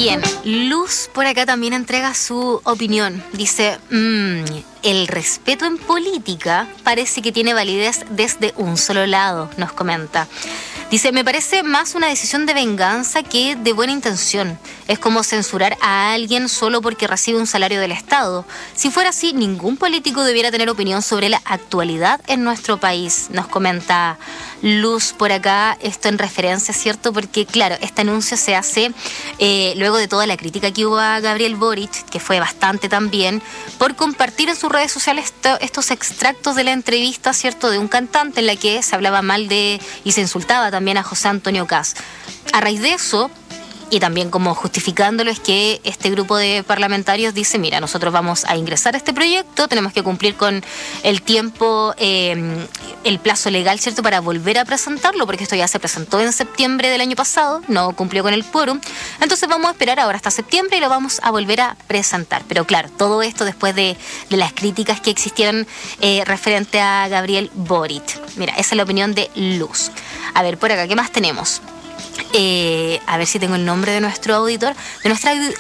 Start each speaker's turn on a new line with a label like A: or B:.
A: Bien, Luz por acá también entrega su opinión. Dice, el respeto en política parece que tiene validez desde un solo lado, nos comenta. Dice, me parece más una decisión de venganza que de buena intención. Es como censurar a alguien solo porque recibe un salario del Estado. Si fuera así, ningún político debiera tener opinión sobre la actualidad en nuestro país, nos comenta Luz por acá. Esto en referencia, ¿cierto? Porque, claro, este anuncio se hace luego de toda la crítica que hubo a Gabriel Boric, que fue bastante también, por compartir en sus redes sociales estos extractos de la entrevista, ¿cierto?, de un cantante en la que se hablaba mal de y se insultaba también a José Antonio Kast. A raíz de eso, y también como justificándolo, es que este grupo de parlamentarios dice, mira, nosotros vamos a ingresar a este proyecto, tenemos que cumplir con el tiempo, el plazo legal, ¿cierto?, para volver a presentarlo, porque esto ya se presentó en septiembre del año pasado, no cumplió con el quórum, entonces vamos a esperar ahora hasta septiembre y lo vamos a volver a presentar. Pero claro, todo esto después de las críticas que existieron referente a Gabriel Boric. Mira, esa es la opinión de Luz. A ver, por acá, ¿qué más tenemos? A ver si tengo el nombre de nuestro auditor, de nuestra